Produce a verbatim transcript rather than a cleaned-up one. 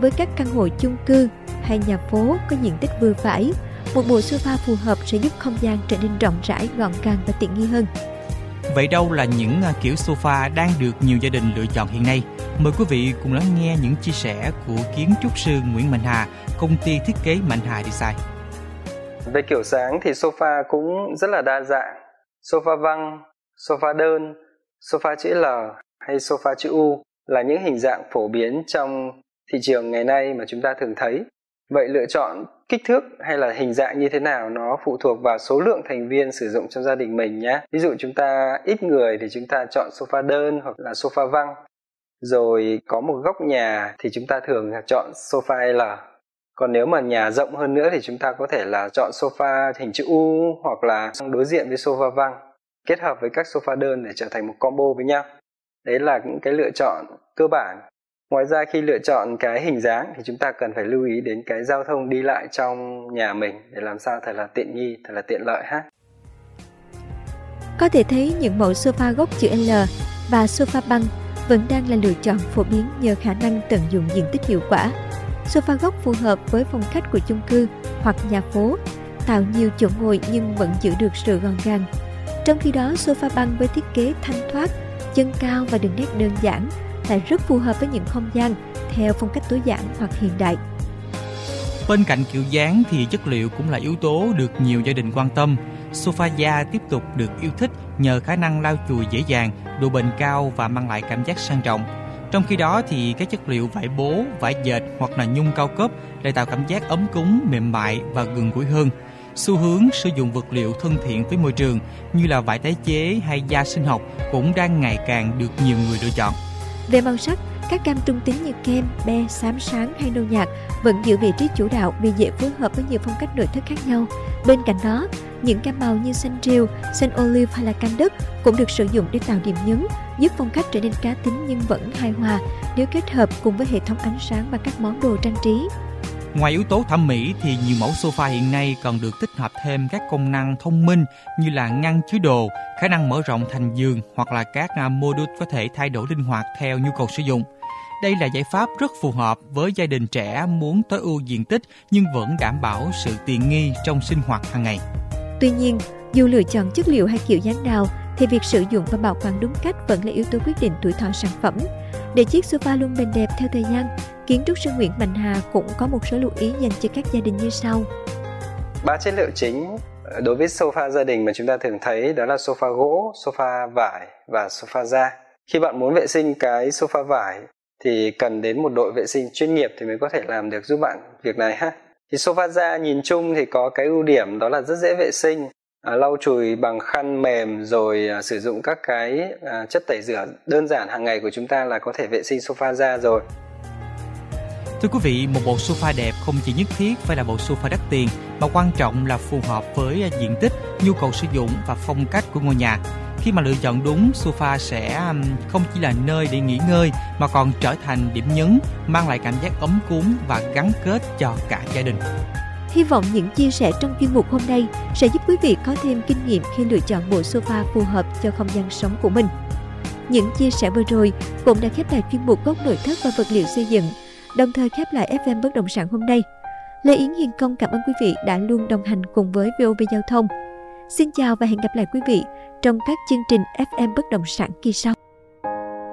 với các căn hộ chung cư hay nhà phố có diện tích vừa phải, một bộ sofa phù hợp sẽ giúp không gian trở nên rộng rãi, gọn gàng và tiện nghi hơn. Vậy đâu là những kiểu sofa đang được nhiều gia đình lựa chọn hiện nay? Mời quý vị cùng lắng nghe những chia sẻ của kiến trúc sư Nguyễn Mạnh Hà, công ty thiết kế Mạnh Hà Design. Về kiểu dáng thì sofa cũng rất là đa dạng. Sofa văng, sofa đơn, sofa chữ L hay sofa chữ U là những hình dạng phổ biến trong thị trường ngày nay mà chúng ta thường thấy. Vậy lựa chọn kích thước hay là hình dạng như thế nào nó phụ thuộc vào số lượng thành viên sử dụng trong gia đình mình nhé. Ví dụ chúng ta ít người thì chúng ta chọn sofa đơn hoặc là sofa văng. Rồi có một góc nhà thì chúng ta thường chọn sofa L. Còn nếu mà nhà rộng hơn nữa thì chúng ta có thể là chọn sofa hình chữ U hoặc là đối diện với sofa văng, kết hợp với các sofa đơn để trở thành một combo với nhau. Đấy là những cái lựa chọn cơ bản. Ngoài ra khi lựa chọn cái hình dáng thì chúng ta cần phải lưu ý đến cái giao thông đi lại trong nhà mình để làm sao thật là tiện nghi, thật là tiện lợi ha. Có thể thấy những mẫu sofa gốc chữ L và sofa băng vẫn đang là lựa chọn phổ biến nhờ khả năng tận dụng diện tích hiệu quả. Sofa gốc phù hợp với phong cách của chung cư hoặc nhà phố, tạo nhiều chỗ ngồi nhưng vẫn giữ được sự gọn gàng. Trong khi đó, sofa băng với thiết kế thanh thoát, chân cao và đường nét đơn giản lại rất phù hợp với những không gian theo phong cách tối giản hoặc hiện đại. Bên cạnh kiểu dáng thì chất liệu cũng là yếu tố được nhiều gia đình quan tâm. Sofa da tiếp tục được yêu thích nhờ khả năng lau chùi dễ dàng, độ bền cao và mang lại cảm giác sang trọng. Trong khi đó thì các chất liệu vải bố, vải dệt hoặc là nhung cao cấp lại tạo cảm giác ấm cúng, mềm mại và gần gũi hơn. Xu hướng sử dụng vật liệu thân thiện với môi trường như là vải tái chế hay da sinh học cũng đang ngày càng được nhiều người lựa chọn. Về màu sắc, các gam trung tính như kem, be, xám sáng hay nâu nhạt vẫn giữ vị trí chủ đạo vì dễ phối hợp với nhiều phong cách nội thất khác nhau. Bên cạnh đó, những gam màu như xanh rêu, xanh olive hay là cam đất cũng được sử dụng để tạo điểm nhấn, giúp phong cách trở nên cá tính nhưng vẫn hài hòa nếu kết hợp cùng với hệ thống ánh sáng và các món đồ trang trí. Ngoài yếu tố thẩm mỹ thì nhiều mẫu sofa hiện nay còn được tích hợp thêm các công năng thông minh như là ngăn chứa đồ, khả năng mở rộng thành giường hoặc là các module có thể thay đổi linh hoạt theo nhu cầu sử dụng. Đây là giải pháp rất phù hợp với gia đình trẻ muốn tối ưu diện tích nhưng vẫn đảm bảo sự tiện nghi trong sinh hoạt hàng ngày. Tuy nhiên, dù lựa chọn chất liệu hay kiểu dáng nào thì việc sử dụng và bảo quản đúng cách vẫn là yếu tố quyết định tuổi thọ sản phẩm. Để chiếc sofa luôn bền đẹp theo thời gian, kiến trúc sư Nguyễn Mạnh Hà cũng có một số lưu ý dành cho các gia đình như sau. Ba chất liệu chính đối với sofa gia đình mà chúng ta thường thấy đó là sofa gỗ, sofa vải và sofa da. Khi bạn muốn vệ sinh cái sofa vải thì cần đến một đội vệ sinh chuyên nghiệp thì mới có thể làm được giúp bạn việc này ha. Thì sofa da nhìn chung thì có cái ưu điểm đó là rất dễ vệ sinh, à, lau chùi bằng khăn mềm rồi à, sử dụng các cái à, chất tẩy rửa đơn giản hàng ngày của chúng ta là có thể vệ sinh sofa da rồi. Thưa quý vị, một bộ sofa đẹp không chỉ nhất thiết phải là bộ sofa đắt tiền, mà quan trọng là phù hợp với diện tích, nhu cầu sử dụng và phong cách của ngôi nhà. Khi mà lựa chọn đúng, sofa sẽ không chỉ là nơi để nghỉ ngơi mà còn trở thành điểm nhấn, mang lại cảm giác ấm cúng và gắn kết cho cả gia đình. Hy vọng những chia sẻ trong chuyên mục hôm nay sẽ giúp quý vị có thêm kinh nghiệm khi lựa chọn bộ sofa phù hợp cho không gian sống của mình. Những chia sẻ vừa rồi cũng đã khép lại chuyên mục góc nội thất và vật liệu xây dựng, đồng thời khép lại ép em Bất động sản hôm nay. Lê Yến Hiền Công cảm ơn quý vị đã luôn đồng hành cùng với vê o vê Giao thông. Xin chào và hẹn gặp lại quý vị trong các chương trình ép em Bất động sản kỳ sau.